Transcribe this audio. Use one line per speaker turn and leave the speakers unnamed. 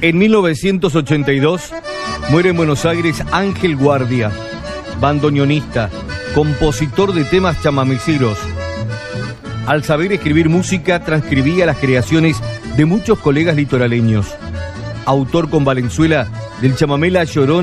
En 1982 muere en Buenos Aires Ángel Guardia, bandoneonista, compositor de temas chamameceros. Al saber escribir música, transcribía las creaciones de muchos colegas litoraleños. Autor con Valenzuela del chamamé La Llorona